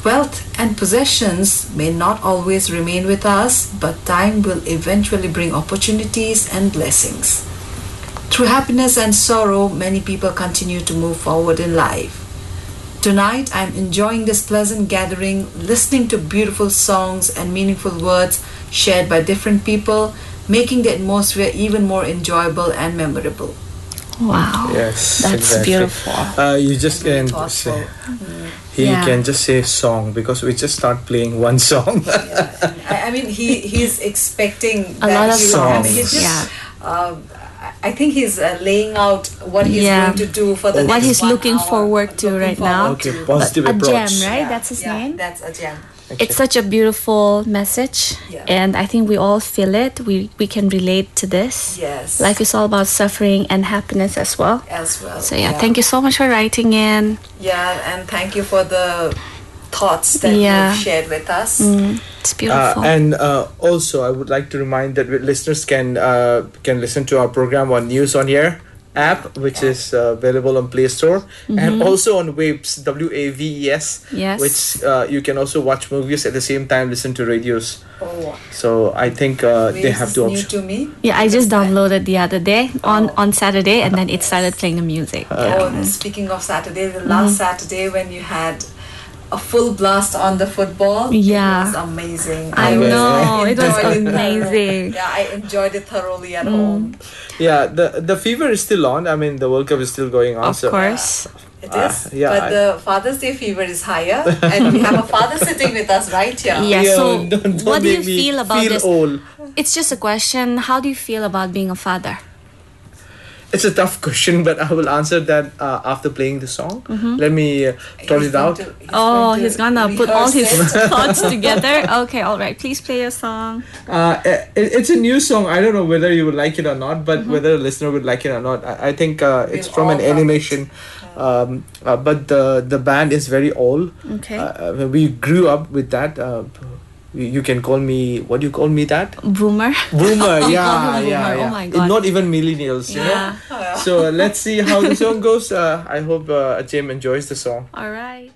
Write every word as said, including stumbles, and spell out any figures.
Wealth and possessions may not always remain with us, but time will eventually bring opportunities and blessings. Through happiness and sorrow, many people continue to move forward in life. Tonight, I'm enjoying this pleasant gathering, listening to beautiful songs and meaningful words shared by different people, making the atmosphere even more enjoyable and memorable. Wow. Yes, that's exactly. beautiful. Uh, you just Really can thoughtful. say, Mm. he Yeah. can just say song because we just start playing one song. Yeah, and I, I mean, he he's expecting A that lot of he will- I mean, songs. he's just, Yeah. um, I think he's uh, laying out what he's Yeah. going to do for the Okay. What next he's one looking hour. forward to Looking right forward now. Okay, to- positive a approach. gem, right? Yeah, That's his yeah, name. That's a gem. Okay. It's such a beautiful message, Yeah. and I think we all feel it. We we can relate to this. Yes. Life is all about suffering and happiness as well. As well. So yeah, thank you so much for writing in. Yeah, and thank you for the thoughts that Yeah. you've shared with us. Mm, it's Uh, beautiful. and uh, also, I would like to remind that listeners can uh, can listen to our program on News on Air app, which Yeah. is uh, available on Play Store, and also on Waves, W A V E S, Yes. which uh, you can also watch movies at the same time, listen to radios. Oh, So I think uh, they Waves have is two new options. to me. yeah, I just First time. downloaded the other day on Oh. on Saturday, and then it started playing the music. Oh, speaking of Saturday, the last Saturday when you had a full blast on the football, Yeah. it was amazing. I was- know, it was enjoyed amazing. Yeah, I enjoyed it thoroughly at home. Yeah, the the fever is still on. I mean, the World Cup is still going on. Of so course. It Uh, is, yeah, but I- the Father's Day fever is higher, and we have a father sitting with us right here. Yeah. Yeah, so don't- don't what do you make me feel about feel this? old. It's just a question. How do you feel about being a father? It's a tough question, but I will answer that uh, after playing the song. Let me uh, throw He's it going out. to- he's Oh, going to he's gonna put all his rehearse it. thoughts together. Okay, all right. Please play your song. Uh, it, it's a new song. I don't know whether you would like it or not, but whether a listener would like it or not. I, I think uh, it's We'll from all an love animation. Um, uh, but the the band is very old. Okay. Uh, uh, we grew up with that. Uh, you you can call me, what do you call me that? Boomer. Boomer, yeah, Boomer, yeah, oh yeah. my God. Not even millennials, you Yeah. know. So uh, let's see how the song goes. Uh, I hope uh, Jim enjoys the song. All right.